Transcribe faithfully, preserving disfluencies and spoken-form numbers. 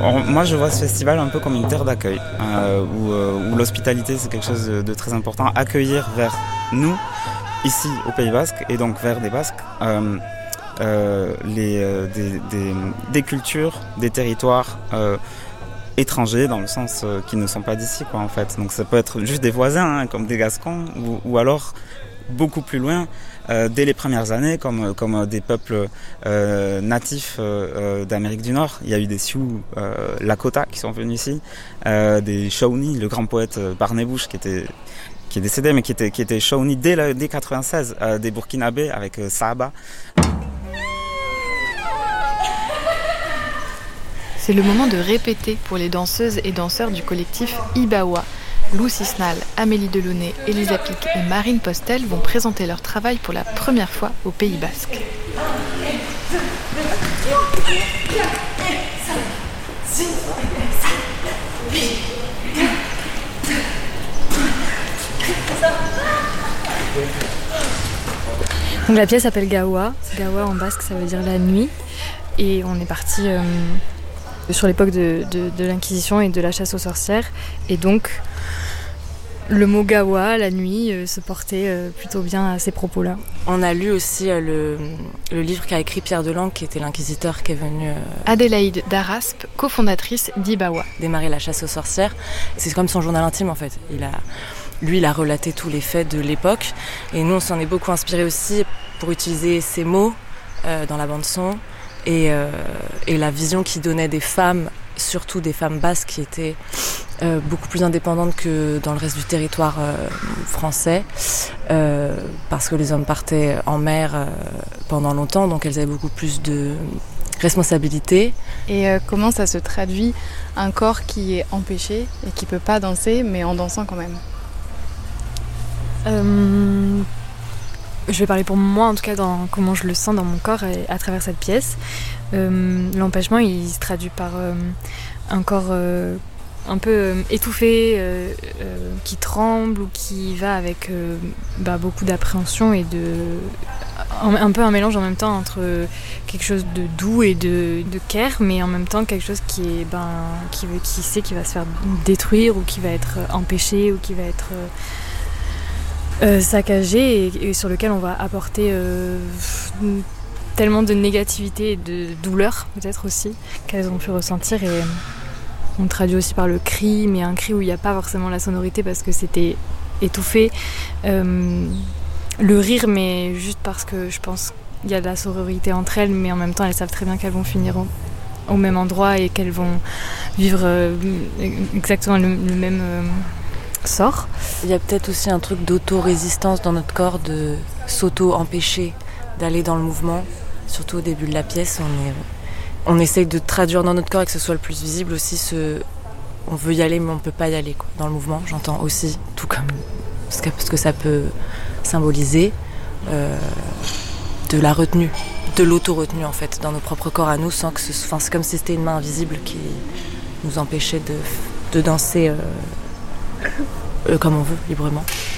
on, moi, je vois ce festival un peu comme une terre d'accueil, euh, où, euh, où l'hospitalité, c'est quelque chose de, de très important. Accueillir vers nous, ici, au Pays Basque, et donc vers des Basques, euh, euh, les, euh, des, des, des cultures, des territoires euh, étrangers, dans le sens euh, qui ne sont pas d'ici, quoi, en fait. Donc ça peut être juste des voisins, hein, comme des Gascons, ou, ou alors beaucoup plus loin, euh, dès les premières années, comme, comme des peuples euh, natifs euh, d'Amérique du Nord. Il y a eu des Sioux euh, Lakota qui sont venus ici, euh, des Shawnee, le grand poète Barney Bush qui était qui est décédé, mais qui était qui était Shawnee dès la, dès quatre-vingt-seize, euh, des Burkinabés avec euh, Saba. C'est le moment de répéter pour les danseuses et danseurs du collectif Ibawa. Lou Cisnal, Amélie Delaunay, Elisa Pic et Marine Postel vont présenter leur travail pour la première fois au Pays Basque. Donc la pièce s'appelle Gawa. Gawa en basque, ça veut dire la nuit. Et on est parti euh, sur l'époque de, de, de l'Inquisition et de la chasse aux sorcières. Et donc, le mot Gawa, la nuit, euh, se portait euh, plutôt bien à ces propos-là. On a lu aussi euh, le, le livre qu'a écrit Pierre Delangue, qui était l'inquisiteur qui est venu... Euh, Adélaïde Daraspe, cofondatrice d'Ibawa. Démarrer la chasse aux sorcières. C'est comme son journal intime, en fait. Il a, lui, il a relaté tous les faits de l'époque. Et nous, on s'en est beaucoup inspiré aussi pour utiliser ces mots euh, dans la bande-son. Et, euh, et la vision qu'il donnait des femmes, surtout des femmes basques qui étaient euh, beaucoup plus indépendantes que dans le reste du territoire euh, français, euh, parce que les hommes partaient en mer euh, pendant longtemps, donc elles avaient beaucoup plus de responsabilités. Et euh, comment ça se traduit, un corps qui est empêché et qui ne peut pas danser, mais en dansant quand même? euh... Je vais parler pour moi, en tout cas, dans comment je le sens dans mon corps et à travers cette pièce. Euh, l'empêchement, il se traduit par euh, un corps euh, un peu euh, étouffé, euh, euh, qui tremble ou qui va avec euh, bah, beaucoup d'appréhension et de... Un, un peu un mélange en même temps entre quelque chose de doux et de, de care, mais en même temps quelque chose qui est, ben, qui, veut, qui sait qu'il va se faire détruire ou qui va être empêché ou qui va être... Euh, Euh, saccagé et, et sur lequel on va apporter euh, tellement de négativité et de douleur peut-être aussi qu'elles ont pu ressentir, et on traduit aussi par le cri, mais un cri où il n'y a pas forcément la sonorité parce que c'était étouffé, euh, le rire, mais juste parce que je pense qu'il y a de la sororité entre elles, mais en même temps elles savent très bien qu'elles vont finir au, au même endroit et qu'elles vont vivre euh, exactement le, le même euh, sort. Il y a peut-être aussi un truc d'auto-résistance dans notre corps, de s'auto-empêcher d'aller dans le mouvement. Surtout au début de la pièce, on, est, on essaye de traduire dans notre corps et que ce soit le plus visible aussi ce... On veut y aller mais on ne peut pas y aller, quoi. Dans le mouvement, j'entends aussi, tout comme ce que, ce que ça peut symboliser, euh, de la retenue, de l'auto-retenue en fait, dans nos propres corps à nous, sans que ce soit... Enfin, c'est comme si c'était une main invisible qui nous empêchait de, de danser... Euh, Euh, comme on veut, librement.